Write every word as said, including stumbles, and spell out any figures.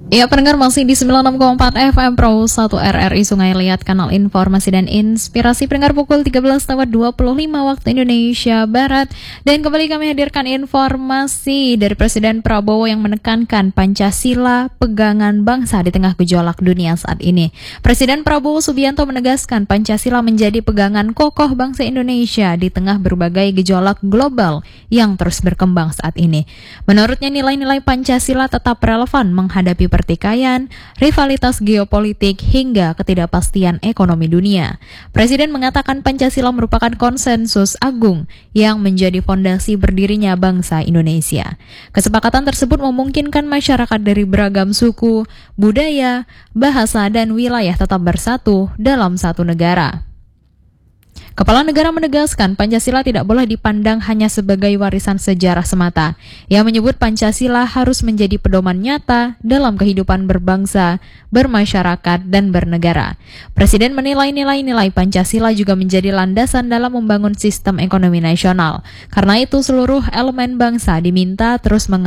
Ya, pendengar masih di sembilan puluh enam koma empat F M Pro satu R R I Sungai Liat, kanal informasi dan inspirasi. Pendengar, pukul tiga belas lewat dua puluh lima waktu Indonesia Barat. Dan kembali kami hadirkan informasi dari Presiden Prabowo yang menekankan Pancasila pegangan bangsa di tengah gejolak dunia saat ini. Presiden Prabowo Subianto menegaskan Pancasila menjadi pegangan kokoh bangsa Indonesia di tengah berbagai gejolak global yang terus berkembang saat ini. Menurutnya, nilai-nilai Pancasila tetap relevan menghadapi pertikaian, rivalitas geopolitik, hingga ketidakpastian ekonomi dunia. Presiden mengatakan Pancasila merupakan konsensus agung yang menjadi fondasi berdirinya bangsa Indonesia. Kesepakatan tersebut memungkinkan masyarakat dari beragam suku, budaya, bahasa, dan wilayah tetap bersatu dalam satu negara. Kepala negara menegaskan Pancasila tidak boleh dipandang hanya sebagai warisan sejarah semata. Ia menyebut Pancasila harus menjadi pedoman nyata dalam kehidupan berbangsa, bermasyarakat, dan bernegara. Presiden menilai nilai-nilai Pancasila juga menjadi landasan dalam membangun sistem ekonomi nasional. Karena itu, seluruh elemen bangsa diminta terus mengambil